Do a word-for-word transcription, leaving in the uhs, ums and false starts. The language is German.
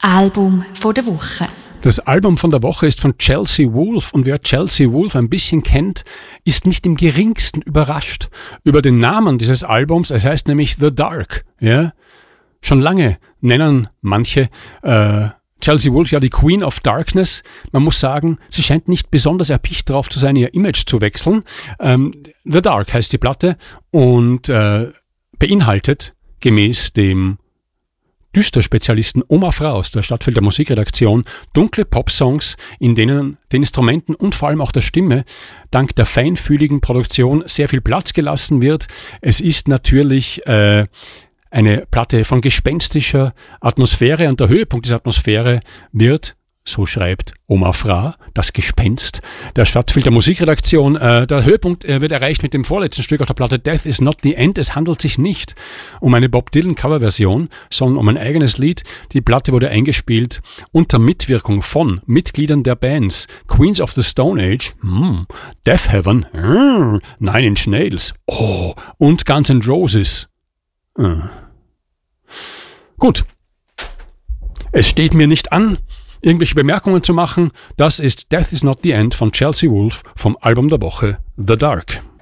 Album von der Woche. Das Album von der Woche ist von Chelsea Wolfe und wer Chelsea Wolfe ein bisschen kennt, ist nicht im geringsten überrascht über den Namen dieses Albums. Es heißt nämlich The Dark. Ja? Schon lange nennen manche äh, Chelsea Wolfe ja die Queen of Darkness. Man muss sagen, sie scheint nicht besonders erpicht darauf zu sein, ihr Image zu wechseln. Ähm, The Dark heißt die Platte und äh, beinhaltet gemäß dem Düster-Spezialisten Omar Fra aus der Stadtfelder Musikredaktion dunkle Pop-Songs, in denen den Instrumenten und vor allem auch der Stimme dank der feinfühligen Produktion sehr viel Platz gelassen wird. Es ist natürlich äh, eine Platte von gespenstischer Atmosphäre und der Höhepunkt dieser Atmosphäre wird, so schreibt Omar Fra, das Gespenst der Stadtfelder Musikredaktion. Äh, der Höhepunkt äh, wird erreicht mit dem vorletzten Stück auf der Platte Death is not the End. Es handelt sich nicht um eine Bob Dylan Coverversion, sondern um ein eigenes Lied. Die Platte wurde eingespielt unter Mitwirkung von Mitgliedern der Bands Queens of the Stone Age, mm, Death Heaven, mm, Nine Inch Nails oh, und Guns N' Roses. Äh. Gut, es steht mir nicht an, irgendwelche Bemerkungen zu machen. Das ist Death is not the End von Chelsea Wolfe vom Album der Woche The Dark.